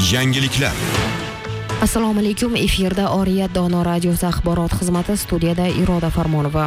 Yangiliklar. Assalomu alaykum. Efirda Oriyat Dono radiosi axborot xizmati, studiyada Iroda Farmonova.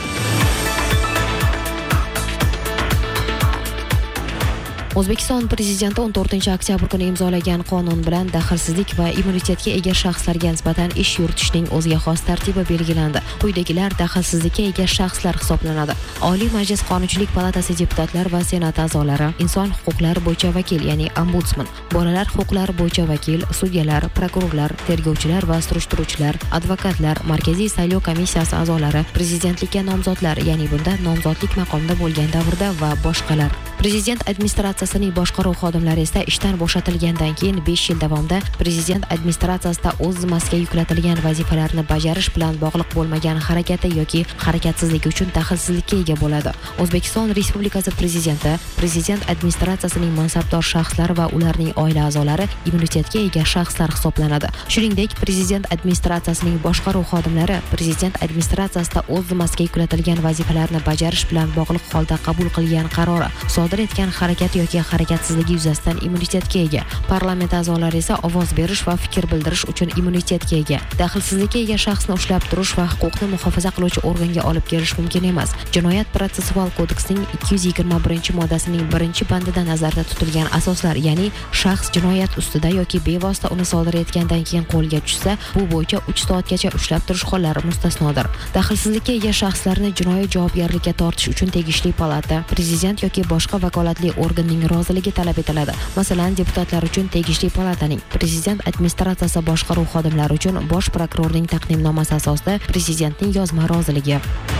O'zbekiston prezidenti 14-oktyabr kuni imzolagan qonun bilan daxlsizlik va immunitetga ega shaxslarga nisbatan ish yuritishning o'ziga xos tartibi belgilandi. Quyidagilar daxlsizlikka ega shaxslar hisoblanadi. Oliy Majlis Qonunchilik palatasi deputatlari va senat a'zolari, inson huquqlari bo'yicha vakil, ya'ni ombudsman, bolalar huquqlari bo'yicha vakil, sudyalar, prokurorlar, tergovchilar va surishtiruvchilar, advokatlar, Markaziy saylov komissiyasi a'zolari, prezidentlikka nomzodlar, ya'ni bunda nomzodlik maqomida bo'lgan davrda va boshqalar. Prezident administratsiyasining boshqaruv xodimlari esa ishdan bo'shatilgandan keyin 5 yil davomida prezident administratsiyasida o'z zimmasiga yuklatilgan vazifalarni bajarish bilan bog'liq bo'lmagan harakati yoki harakatsizligi uchun daxlsizlikka ega bo'ladi. O'zbekiston Respublikasi prezidenti, prezident administratsiyasining mansabdor shaxslari va ularning oila a'zolari immunitetga ega shaxslar hisoblanadi. Shuningdek, prezident administratsiyasining boshqaruv xodimlari prezident administratsiyasida o'z zimmasiga yuklatilgan vazifalarni bajarish bilan bog'liq holda qabul qilgan qarori sodir etgan harakat yoki harakatsizligi yuzasidan immunitetga ega. Parlament a'zolari esa ovoz berish va fikr bildirish uchun immunitetga ega. Daxlsizlikka ega shaxsni ushlab turish va huquqni muhofaza qiluvchi organga olib kelish mumkin emas. Jinoyat protsessual kodeksining 221-moddasining 1-bandida nazarda tutilgan asoslar, ya'ni shaxs jinoyat ustida yoki bevosita uni sodir etgandan keyin qo'lga tushsa, bu bo'yicha 3 soatgacha ushlab turish hollari mustasnodir. Daxlsizlikka ega shaxslarni jinoiy javobgarlikka tortish uchun tegishli palata, prezident yoki boshqa vakolatli organning roziligi talab etiladi. Masalan, deputatlar uchun tegishli palataning, prezident administratsiyasi boshqaruv xodimlari uchun bosh prokurorning taqdimnomasi asosida prezidentning yozma roziligi.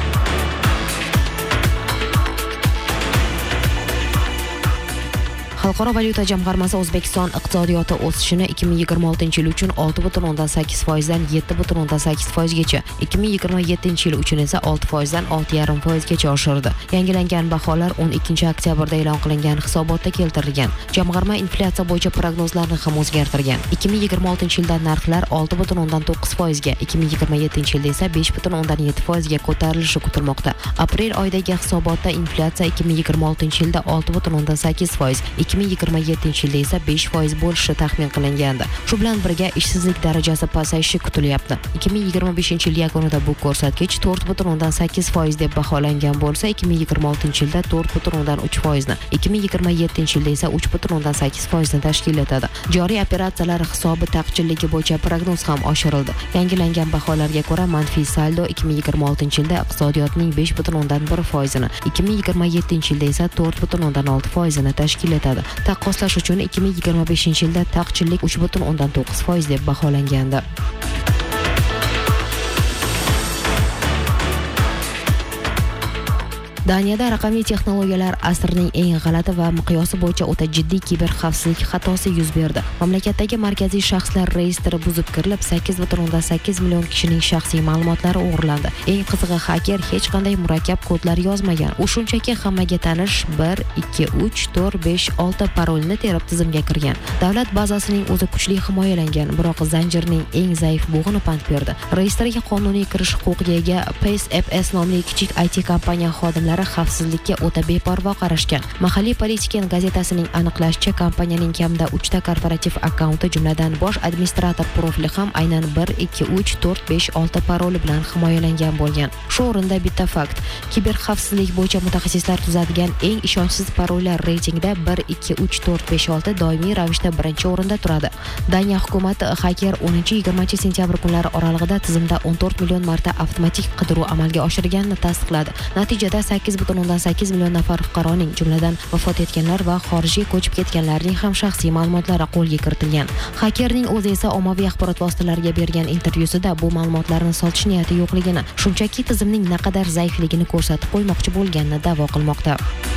Xalqaro valyuta jamg'armasi O'zbekiston iqtisodiyoti o'sishini 2026 yil uchun 6.8% dan 7.8%gacha, 2027 yil uchun esa 6% dan 6.5%gacha oshirdi. Yangilangan baholar 12-oktyabrda e'lon qilingan hisobotda keltirilgan. Jamg'arma inflyatsiya bo'yicha prognozlarni ham o'zgartirgan. 2026 yilda narxlar 6.9% ga, 2027 yilda esa 5.7% ga ko'tarilishi kutilmoqda. Aprel oyidagi hisobotda inflyatsiya 2026 yilda 6.8%, 2027 yilda esa 5% bo'lishi taxmin qilingandi. Shu bilan birga ishsizlik darajasi pasayishi kutilyapti. 2025 yil yakunida bu ko'rsatkich 4.8% deb baholangan bo'lsa, 2026 yilda 4.3%ni, 2027 yilda esa 3.8% ni tashkil etadi. Joriy operatsiyalar hisobi taqchilligi bo'yicha prognoz ham oshirildi. Yangilangan baholarga ko'ra, manfiy saldo 2026 yilda iqtisodiyotning 5.1%ni, 2027 yilda esa 4.6% ni tashkil etadi. Taqqoslash uchun 2025 yilda taqchillik 3.9% deb baholangandi. Daniyada raqamli texnologiyalar asrining eng g'alati va miqyosi bo'yicha o'ta jiddiy kiber xavfsizlik xatosi yuz berdi. Mamlakatdagi markaziy shaxslar reyestri buzib kirilib, 8.8 million kishining shaxsiy ma'lumotlari o'g'irlandi. Eng qizig'i, haker hech qanday murakkab kodlar yozmagan. U shunchaki hammaga tanish 1, 2, 3, 4, 5, 6 parolni terib tizimga kirgan. Davlat bazasining o'zi kuchli himoyalangan, biroq zanjirning eng zaif bug'ini pand berdi. Reyestrga qonuniy kirish huquqiga ega PaceFS nomli kichik IT kompaniya xodimlari xavfsizlikka o'ta beparvo qarashgan. Mahalliy Politiken gazetasining aniqlashicha, kompaniyaning kamida 3 ta korporativ akkaunti, jumladan bosh administrator profili ham aynan 1, 2, 3, 4, 5, 6 paroli bilan himoyalangan bo'lgan. Shu o'rinda bitta fakt: kiber xavfsizlik bo'yicha mutaxassislar tuzadigan eng ishonchsiz parollar reytingida 1, 2, 3, 4, 5, 6 doimiy ravishda birinchi o'rinda turadi. Daniya hukumati haker 10-20 sentyabr kunlari oralig'ida tizimda 14 million marta avtomatik qidiruv amalga oshirganini tasdiqladi. Natijada 8.8 million nafar fuqaroning, jumladan vafot etganlar va xorijga ko'chib ketganlarning ham shaxsiy ma'lumotlari qo'lga kiritilgan. Hakerning o'zi esa ommaviy axborot vositalariga bergan intervyusida bu ma'lumotlarni sotish niyati yo'qligini, shunchaki tizimning naqadar zaifligini ko'rsatib qo'ymoqchi bo'lganini da'vo qilmoqda.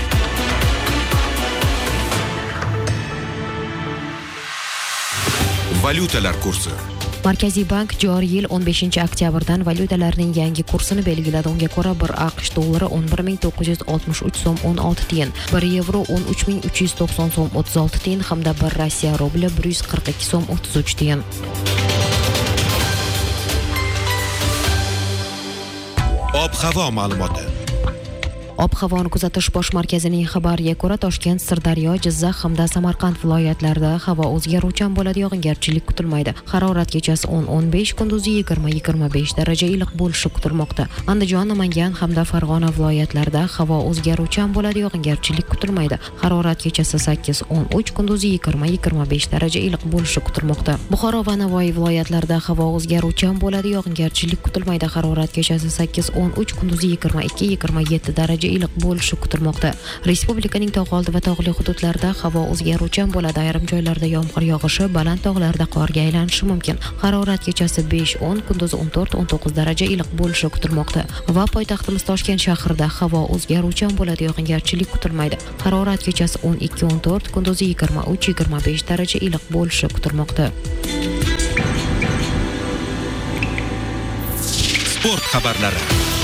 Valyutalar kursi. Markaziy bank joriy yil 15-oktyabrdan valyutalarning yangi kursini belgiladi. Unga ko'ra, 1 AQSh dollari 11.963 so'm 16 tiyin, 1 yevro 13.390 so'm 36 tiyin hamda 1 Rossiya rubli 142 so'm 33 tiyin. Ob-havo ma'lumoti. Ob-havoni kuzatish bosh markazining xabariga ko'ra, Toshkent, Sirdaryo, Jizzax hamda Samarqand viloyatlarida havo o'zgaruvchan bo'ladi, yog'ingarchilik kutilmaydi. Harorat kechasi 10-15, kunduzi 20-25 daraja iliq bo'lishi kutilmoqda. Andijon, Namangan hamda Farg'ona viloyatlarida havo o'zgaruvchan bo'ladi, yog'ingarchilik kutilmaydi. Harorat kechasi 8-13, kunduzi 20-25 daraja iliq bo'lishi kutilmoqda. Buxoro va Navoiy viloyatlarida havo o'zgaruvchan bo'ladi, yog'ingarchilik kutilmaydi. Harorat kechasi 8-13, kunduzi 22-27 daraja iliq bo'lishi kutilmoqda. Respublikaning tog' oldi va tog'li hududlarida havo o'zgaruvchan bo'ladi. Ayrim joylarda yomg'ir yog'ishi, baland tog'larda qorga aylanishi mumkin. Harorat kechasi 5-10, kunduzi 14-19 daraja iliq bo'lishi kutilmoqda. Va poytaxtimiz Toshkent shahrida havo o'zgaruvchan bo'ladi, yog'ingarchilik kutilmaydi. Harorat kechasi 12-14, kunduzi 23-25 daraja iliq bo'lishi kutilmoqda. Sport xabarlari.